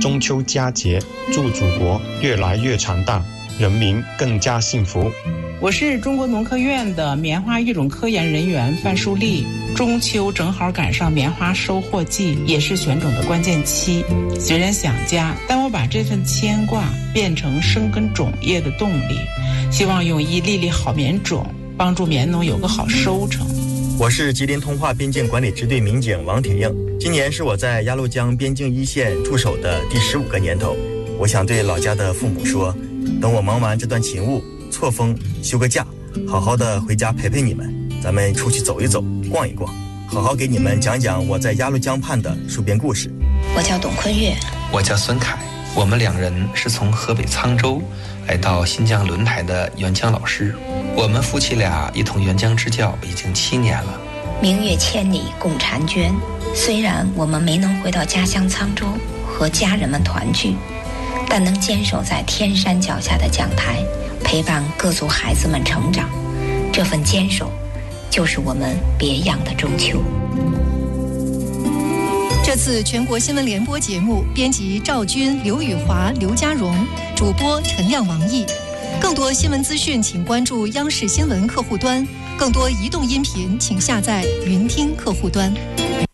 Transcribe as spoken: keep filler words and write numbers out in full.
中秋佳节，祝祖国越来越强大，人民更加幸福。 我是中国农科院的棉花育种科研人员范树丽。中秋正好赶上棉花收获季，也是选种的关键期。虽然想家，但我把这份牵挂变成生根种业的动力，希望用一粒粒好棉种，帮助棉农有个好收成。 我是吉林通化边境管理支队民警王铁映，今年是我在鸭绿江边境一线驻守的第十五个年头。我想对老家的父母说，等我忙完这段勤务，错峰休个假，好好的回家陪陪你们，咱们出去走一走，逛一逛，好好给你们讲讲我在鸭绿江畔的戍边故事。 我叫董坤月， 我叫孙凯，我们两人是从河北沧州来到新疆轮台的援疆老师，我们夫妻俩一同援疆支教已经七年了。 明月千里共婵娟，虽然我们没能回到家乡沧州和家人们团聚，但能坚守在天山脚下的讲台，陪伴各族孩子们成长，这份坚守就是我们别样的中秋。 这次全国新闻联播节目，编辑赵军、刘宇华、刘家荣，主播陈亮、王毅。更多新闻资讯，请关注央视新闻客户端；更多移动音频，请下载云听客户端。